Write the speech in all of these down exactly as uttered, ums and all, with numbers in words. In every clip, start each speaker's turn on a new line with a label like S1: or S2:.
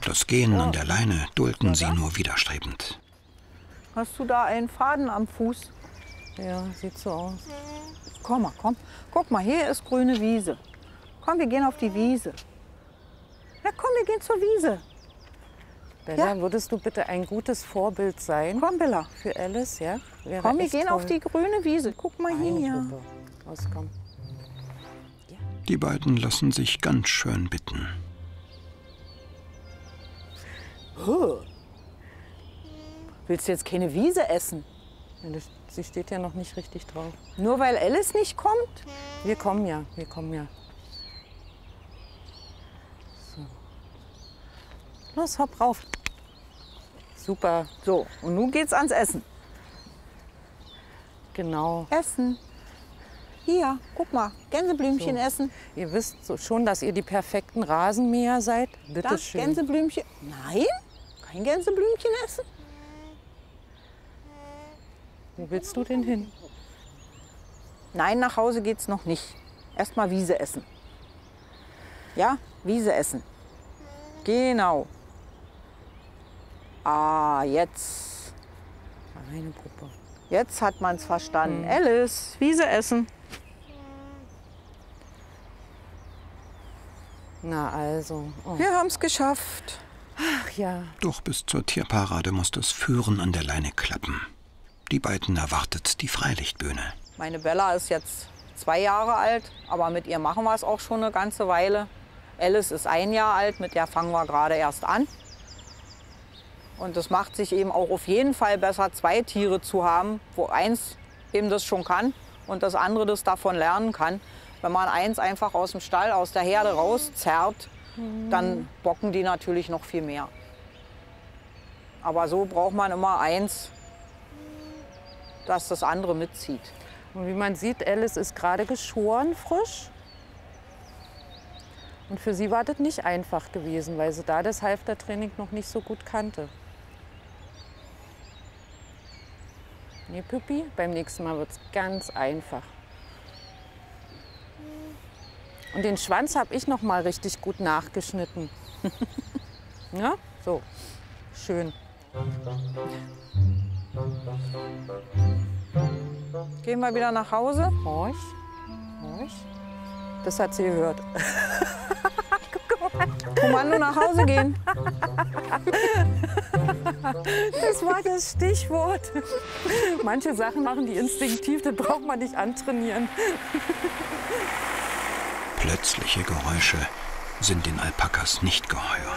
S1: Das Gehen an der Leine dulden sie nur widerstrebend.
S2: Hast du da einen Faden am Fuß?
S3: Ja, sieht so aus.
S2: Komm mal, komm. Guck mal, hier ist grüne Wiese. Komm, wir gehen auf die Wiese. Na komm, wir gehen zur Wiese.
S3: Bella,
S2: Ja.
S3: würdest du bitte ein gutes Vorbild sein
S2: Komm, Bella.
S3: für Alice? Ja? Wäre
S2: Komm, wir
S3: echt
S2: gehen
S3: toll.
S2: auf die grüne Wiese. Guck mal
S3: Eine
S2: hier.
S3: Puppe. Los, komm.
S1: Die beiden lassen sich ganz schön bitten.
S2: Huh. Willst du jetzt keine Wiese essen?
S3: Ja, das- Sie steht ja noch nicht richtig drauf.
S2: Nur weil Alice nicht kommt?
S3: Wir kommen ja, wir kommen ja. So. Los, hopp rauf. Super,
S2: So, und nun geht's ans Essen.
S3: genau.
S2: Essen. Hier, guck mal, Gänseblümchen
S3: So.
S2: essen.
S3: Ihr wisst so schon, dass ihr die perfekten Rasenmäher seid. Bitte
S2: Das
S3: schön.
S2: Gänseblümchen. Nein, kein Gänseblümchen essen.
S3: Wo willst du denn hin?
S2: Nein, nach Hause geht's noch nicht. Erst mal Wiese essen. Ja, Wiese essen. Genau. Ah, jetzt.
S3: Eine Puppe.
S2: Jetzt hat man's verstanden. Alice, Wiese essen.
S3: Na also. Oh.
S2: Wir haben's geschafft.
S3: Ach ja.
S1: Doch bis zur Tierparade muss das Führen an der Leine klappen. Die beiden erwartet die Freilichtbühne.
S2: Meine Bella ist jetzt zwei Jahre alt, aber mit ihr machen wir es auch schon eine ganze Weile. Alice ist ein Jahr alt, mit der fangen wir gerade erst an. Und es macht sich eben auch auf jeden Fall besser, zwei Tiere zu haben, wo eins eben das schon kann und das andere das davon lernen kann. Wenn man eins einfach aus dem Stall, aus der Herde rauszerrt, dann bocken die natürlich noch viel mehr. Aber so braucht man immer eins, dass das andere mitzieht.
S3: Und wie man sieht, Alice ist gerade geschoren, frisch. Und für sie war das nicht einfach gewesen, weil sie da das Halftertraining noch nicht so gut kannte. Nee, Püppi, beim nächsten Mal wird es ganz einfach. Und den Schwanz habe ich noch mal richtig gut nachgeschnitten. Ja, so, schön.
S2: Gehen wir wieder nach Hause?
S3: Horch, horch. Das hat sie gehört.
S2: Kommando nach Hause gehen.
S3: Das war das Stichwort. Manche Sachen machen die instinktiv, das braucht man nicht antrainieren.
S1: Plötzliche Geräusche sind den Alpakas nicht geheuer.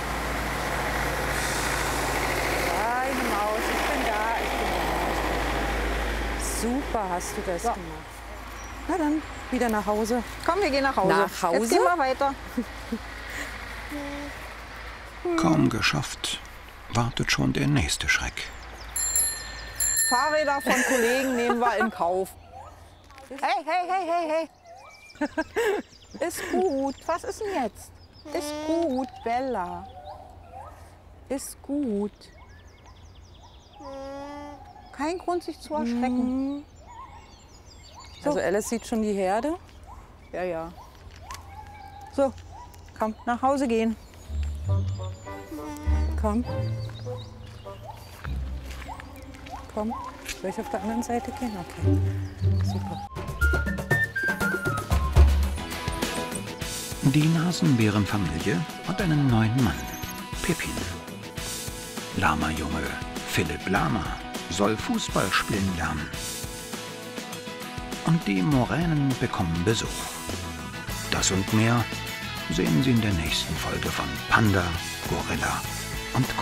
S3: Kleine Maus, ich bin da, ich bin da. Super hast du das
S2: So.
S3: gemacht. Na dann, wieder nach Hause.
S2: Komm, wir gehen nach Hause.
S3: Nach Hause?
S2: Jetzt gehen wir weiter.
S1: Kaum geschafft, wartet schon der nächste Schreck.
S2: Fahrräder von Kollegen nehmen wir in Kauf. Hey, hey, hey, hey, hey. Ist gut. Was ist denn jetzt? Ist gut, Bella. Ist gut. Kein Grund, sich zu erschrecken. So.
S3: Also Alice sieht schon die Herde.
S2: Ja, ja. So, komm, nach Hause gehen.
S3: Komm. Komm. Soll ich auf der anderen Seite gehen? Okay. Super.
S1: Die Nasenbärenfamilie hat einen neuen Mann, Pippin. Lama-Junge Philipp Lama soll Fußball spielen lernen. Und die Moränen bekommen Besuch. Das und mehr sehen Sie in der nächsten Folge von Panda, Gorilla und Co.